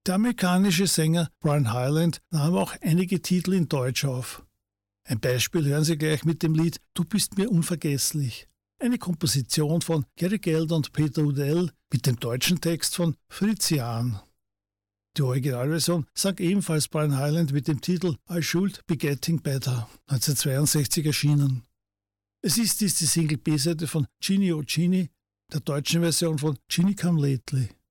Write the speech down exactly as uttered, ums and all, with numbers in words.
Der amerikanische Sänger Brian Hyland nahm auch einige Titel in Deutsch auf. Ein Beispiel hören Sie gleich mit dem Lied »Du bist mir unvergesslich«, eine Komposition von Gary Gelder und Peter Udell mit dem deutschen Text von Fritz Jahn. Die Originalversion sang ebenfalls Brian Hyland mit dem Titel I Should Be Getting Better, neunzehnhundertzweiundsechzig erschienen. Es ist dies die Single-B-Seite von Genie Oh Genie, der deutschen Version von Genie Come Lately.